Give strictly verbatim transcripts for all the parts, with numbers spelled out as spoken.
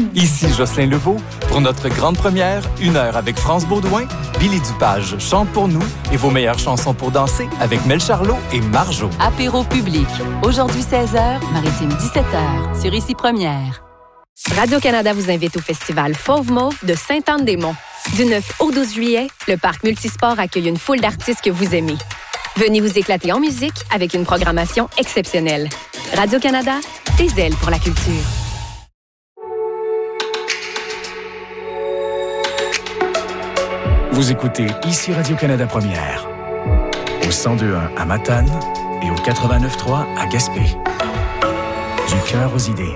Ici Jocelyn Leveau. Pour notre grande première, une heure avec France Baudouin, Billy Dupage chante pour nous et vos meilleures chansons pour danser avec Mel Charlot et Marjo. Apéro public. Aujourd'hui seize heures, Maritime dix-sept heures, sur Ici Première. Radio-Canada vous invite au festival Fauve Mauve de Sainte-Anne-des-Monts. Du neuf au douze juillet, le parc multisport accueille une foule d'artistes que vous aimez. Venez vous éclater en musique avec une programmation exceptionnelle. Radio-Canada, des ailes pour la culture. Vous écoutez ici Radio-Canada Première, au cent deux point un à Matane et au quatre-vingt-neuf point trois à Gaspé. Du cœur aux idées.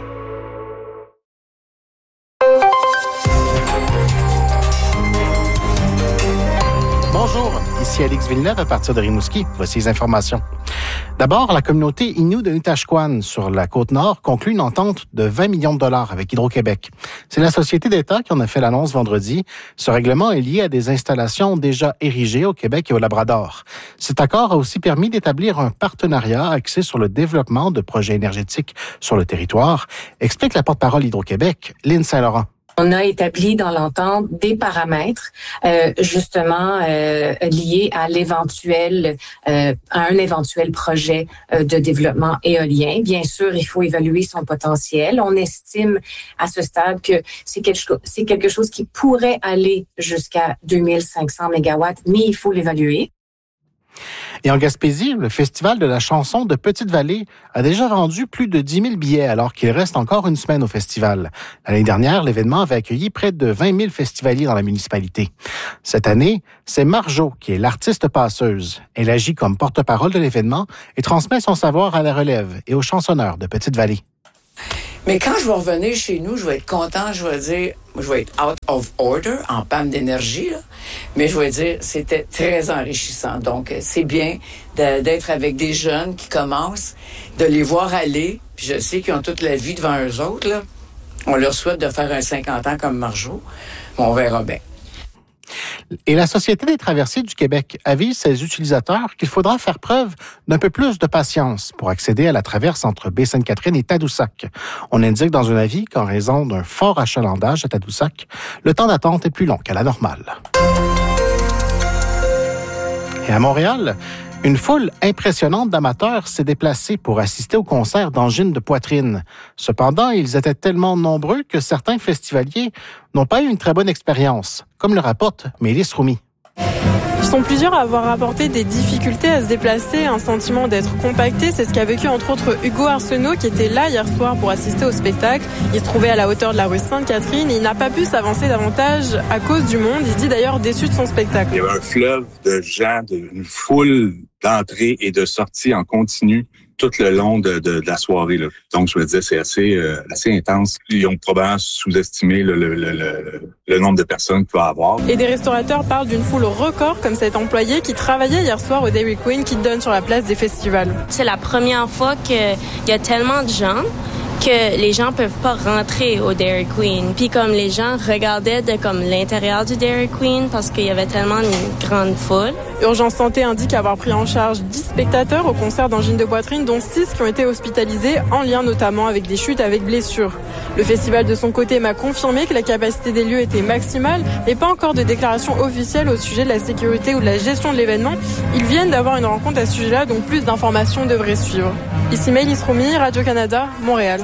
Bonjour, ici Alix Villeneuve à partir de Rimouski. Voici les informations. D'abord, la communauté Innu de Nutashquan sur la Côte-Nord conclut une entente de vingt millions de dollars avec Hydro-Québec. C'est la société d'État qui en a fait l'annonce vendredi. Ce règlement est lié à des installations déjà érigées au Québec et au Labrador. Cet accord a aussi permis d'établir un partenariat axé sur le développement de projets énergétiques sur le territoire, explique la porte-parole Hydro-Québec, Lynne Saint-Laurent. On a établi dans l'entente des paramètres euh, justement euh, liés à l'éventuel euh, à un éventuel projet euh, de développement éolien. Bien sûr, il faut évaluer son potentiel. On estime à ce stade que c'est quelque chose, c'est quelque chose qui pourrait aller jusqu'à deux mille cinq cents mégawatts, mais il faut l'évaluer. Et en Gaspésie, le Festival de la chanson de Petite-Vallée a déjà vendu plus de dix mille billets alors qu'il reste encore une semaine au festival. L'année dernière, l'événement avait accueilli près de vingt mille festivaliers dans la municipalité. Cette année, c'est Marjo qui est l'artiste passeuse. Elle agit comme porte-parole de l'événement et transmet son savoir à la relève et aux chansonneurs de Petite-Vallée. Mais quand je vais revenir chez nous, je vais être content, je vais dire, je vais être out of order, en panne d'énergie, là. Mais je vais dire, c'était très enrichissant. Donc, c'est bien de, d'être avec des jeunes qui commencent, de les voir aller, puis je sais qu'ils ont toute la vie devant eux autres, là. On leur souhaite de faire un cinquante ans comme Marjo, mais on verra bien. Et la Société des traversiers du Québec avise ses utilisateurs qu'il faudra faire preuve d'un peu plus de patience pour accéder à la traverse entre Baie-Sainte-Catherine et Tadoussac. On indique dans un avis qu'en raison d'un fort achalandage à Tadoussac, le temps d'attente est plus long qu'à la normale. Et à Montréal, une foule impressionnante d'amateurs s'est déplacée pour assister au concert d'angine de poitrine. Cependant, ils étaient tellement nombreux que certains festivaliers n'ont pas eu une très bonne expérience, comme le rapporte Mélisse Roumi. Ils sont plusieurs à avoir rapporté des difficultés à se déplacer, un sentiment d'être compacté. C'est ce qu'a vécu entre autres Hugo Arsenault qui était là hier soir pour assister au spectacle. Il se trouvait à la hauteur de la rue Sainte-Catherine et il n'a pas pu s'avancer davantage à cause du monde. Il se dit d'ailleurs déçu de son spectacle. Il y avait un fleuve de gens, une foule d'entrées et de sorties en continu tout le long de, de, de la soirée, là. Donc, je me disais, c'est assez, euh, assez intense. Ils ont probablement sous-estimé le, le, le, le, le nombre de personnes qu'il va y avoir. Et des restaurateurs parlent d'une foule record, comme cet employé qui travaillait hier soir au Dairy Queen qui donne sur la place des festivals. C'est la première fois qu'il y a tellement de gens que les gens peuvent pas rentrer au Dairy Queen. Puis comme les gens regardaient de comme l'intérieur du Dairy Queen parce qu'il y avait tellement une grande foule. Urgence Santé indique avoir pris en charge dix spectateurs au concert d'angine de poitrine, dont six qui ont été hospitalisés en lien notamment avec des chutes avec blessures. Le festival de son côté m'a confirmé que la capacité des lieux était maximale, mais pas encore de déclaration officielle au sujet de la sécurité ou de la gestion de l'événement. Ils viennent d'avoir une rencontre à ce sujet-là, donc plus d'informations devraient suivre. Ici Mélisse Roumi, Radio-Canada, Montréal.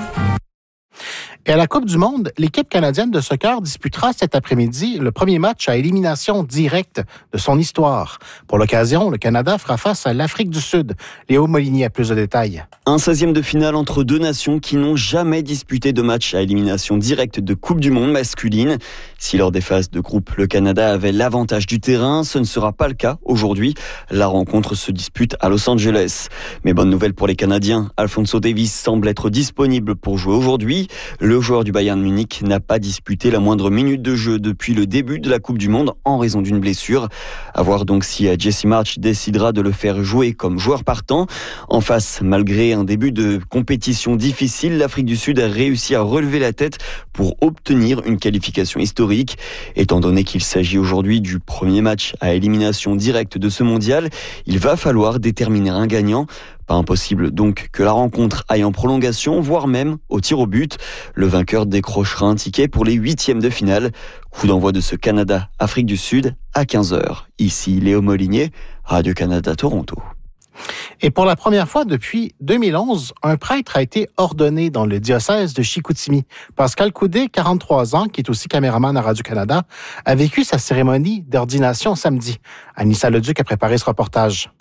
Et à la Coupe du monde, l'équipe canadienne de soccer disputera cet après-midi le premier match à élimination directe de son histoire. Pour l'occasion, le Canada fera face à l'Afrique du Sud. Léo Molinier a plus de détails. Un seizième de finale entre deux nations qui n'ont jamais disputé de match à élimination directe de Coupe du monde masculine. Si lors des phases de groupe, le Canada avait l'avantage du terrain, ce ne sera pas le cas aujourd'hui. La rencontre se dispute à Los Angeles. Mais bonne nouvelle pour les Canadiens, Alphonso Davies semble être disponible pour jouer aujourd'hui. Le joueur du Bayern Munich n'a pas disputé la moindre minute de jeu depuis le début de la Coupe du Monde en raison d'une blessure. À voir donc si Jesse Marsch décidera de le faire jouer comme joueur partant. En face, malgré un début de compétition difficile, l'Afrique du Sud a réussi à relever la tête pour obtenir une qualification historique. Étant donné qu'il s'agit aujourd'hui du premier match à élimination directe de ce mondial, il va falloir déterminer un gagnant. Pas impossible donc que la rencontre aille en prolongation, voire même au tir au but. Le vainqueur décrochera un ticket pour les huitièmes de finale. Coup d'envoi de ce Canada-Afrique du Sud à quinze heures. Ici Léo Molinier, Radio-Canada Toronto. Et pour la première fois depuis deux mille onze, un prêtre a été ordonné dans le diocèse de Chicoutimi. Pascal Coudé, quarante-trois ans, qui est aussi caméraman à Radio-Canada, a vécu sa cérémonie d'ordination samedi. Anissa Leduc a préparé ce reportage.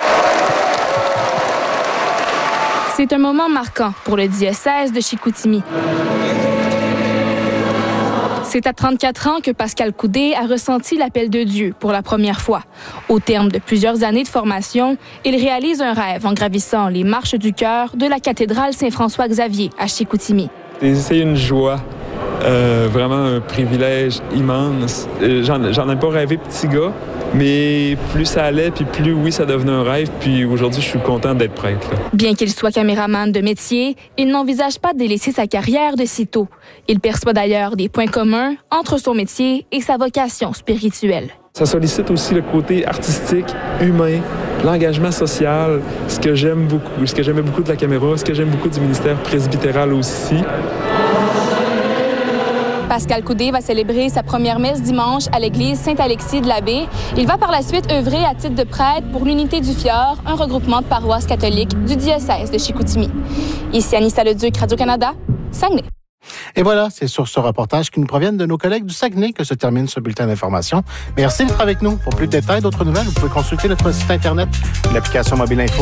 C'est un moment marquant pour le diocèse de Chicoutimi. C'est à trente-quatre ans que Pascal Coudé a ressenti l'appel de Dieu pour la première fois. Au terme de plusieurs années de formation, il réalise un rêve en gravissant les marches du cœur de la cathédrale Saint-François-Xavier à Chicoutimi. C'est une joie, euh, vraiment un privilège immense. J'en, j'en ai pas rêvé petit gars, mais plus ça allait, puis plus, oui, ça devenait un rêve. Puis aujourd'hui, je suis content d'être prêtre. Là. Bien qu'il soit caméraman de métier, il n'envisage pas de délaisser sa carrière de sitôt. Il perçoit d'ailleurs des points communs entre son métier et sa vocation spirituelle. Ça sollicite aussi le côté artistique, humain, l'engagement social, ce que j'aime beaucoup, ce que j'aimais beaucoup de la caméra, ce que j'aime beaucoup du ministère presbytéral aussi. Pascal Coudé va célébrer sa première messe dimanche à l'église Saint-Alexis de la Baie. Il va par la suite œuvrer à titre de prêtre pour l'Unité du Fjord, un regroupement de paroisses catholiques du diocèse de Chicoutimi. Ici Anissa Leduc, Radio-Canada, Saguenay. Et voilà, c'est sur ce reportage qui nous provient de nos collègues du Saguenay que se termine ce bulletin d'information. Merci d'être avec nous. Pour plus de détails, d'autres nouvelles, vous pouvez consulter notre site Internet et l'application Mobile Info.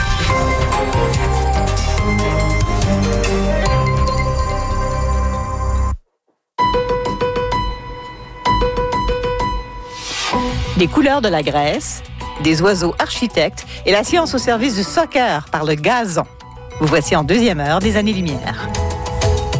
Des couleurs de la Grèce, des oiseaux architectes et la science au service du soccer par le gazon. Vous voici en deuxième heure des années-lumière.